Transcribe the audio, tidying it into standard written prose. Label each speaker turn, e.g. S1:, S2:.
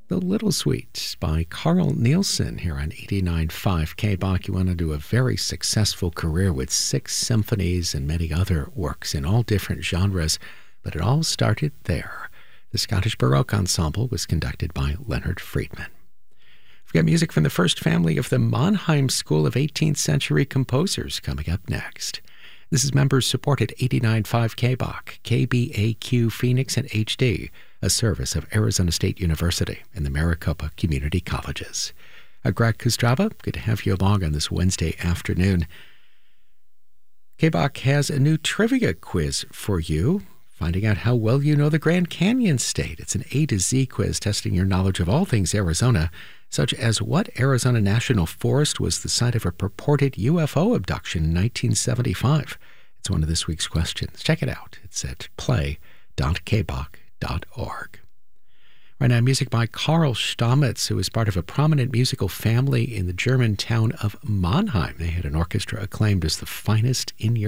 S1: The Little Suite by Carl Nielsen here on 89.5 KBOK. He went on to a very successful career with 6 symphonies and many other works in all different genres, but it all started there. The Scottish Baroque Ensemble was conducted by Leonard Friedman. We've got music from the first family of the Mannheim School of 18th Century Composers coming up next. This is members-supported 89.5 KBOK, KBAQ Phoenix and HD, a service of Arizona State University and the Maricopa Community Colleges. Greg Kostrava, good to have you along on this Wednesday afternoon. KBOK has a new trivia quiz for you, finding out how well you know the Grand Canyon State. It's an A to Z quiz testing your knowledge of all things Arizona, such as what Arizona National Forest was the site of a purported UFO abduction in 1975. It's one of this week's questions. Check it out. It's at play.kbok.org. Right now, music by Karl Stamitz, who is part of a prominent musical family in the German town of Mannheim. They had an orchestra acclaimed as the finest in Europe.